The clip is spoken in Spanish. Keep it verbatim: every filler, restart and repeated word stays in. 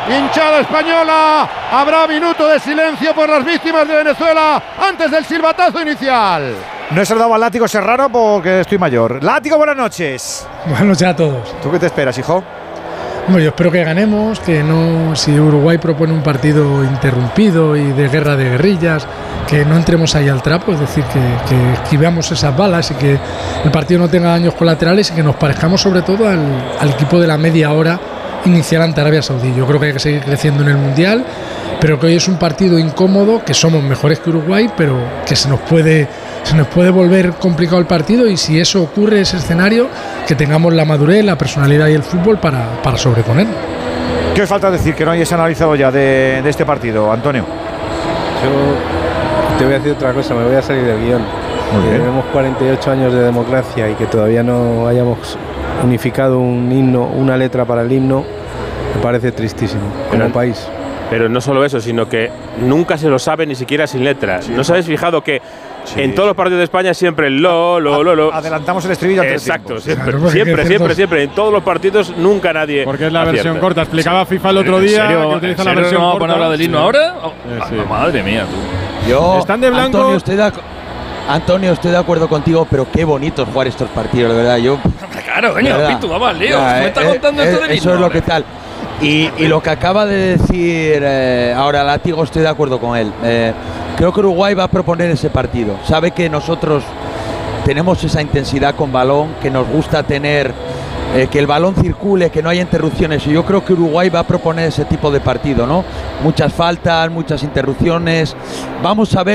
hinchada española. Habrá minuto de silencio por las víctimas de Venezuela antes del silbatazo inicial. No he saludado al Látigo Serrano porque estoy mayor. Látigo, buenas noches. Buenas noches a todos. ¿Tú qué te esperas, hijo? Bueno, yo espero que ganemos, que no, si Uruguay propone un partido interrumpido y de guerra de guerrillas, que no entremos ahí al trapo, es decir, que, que esquivemos esas balas y que el partido no tenga daños colaterales y que nos parezcamos sobre todo al, al equipo de la media hora inicial ante Arabia Saudí. Yo creo que hay que seguir creciendo en el Mundial, pero que hoy es un partido incómodo, que somos mejores que Uruguay, pero que se nos puede, se nos puede volver complicado el partido, y si eso ocurre, ese escenario, que tengamos la madurez, la personalidad y el fútbol para, para sobreponer. ¿Qué falta decir que no hayas analizado ya de, de este partido, Antonio? Yo te voy a decir otra cosa, me voy a salir del guión. Tenemos cuarenta y ocho años de democracia y que todavía no hayamos unificado un himno, una letra para el himno, me parece tristísimo como pero, país. Pero no solo eso, sino que nunca se lo sabe ni siquiera sin letra. Sí, ¿no os habéis fijado que sí, en todos los partidos de España siempre lo, lo, lo, lo? Adelantamos el estribillo al Exacto, siempre, claro, siempre, siempre, siempre. En todos los partidos nunca nadie. Porque es la acierta. Versión corta. Explicaba FIFA el otro día serio, que utiliza la serio versión no corta. ¿Vamos a poner hablar del himno sí. ahora? Oh, sí. ah, madre mía, tú. Yo, Están de blanco. Antonio, estoy de, Antonio, estoy de acuerdo contigo, pero qué bonito es jugar estos partidos, de verdad. Yo, claro, coño, Pitu, vamos al lío. Ya, me eh, está eh, contando eh, esto de mí. Eso es lo que tal. Y, y lo que acaba de decir eh, ahora Látigo, estoy de acuerdo con él. Eh, creo que Uruguay va a proponer ese partido. Sabe que nosotros tenemos esa intensidad con balón, que nos gusta tener, eh, que el balón circule, que no haya interrupciones. Y yo creo que Uruguay va a proponer ese tipo de partido, ¿no? Muchas faltas, muchas interrupciones. Vamos a ver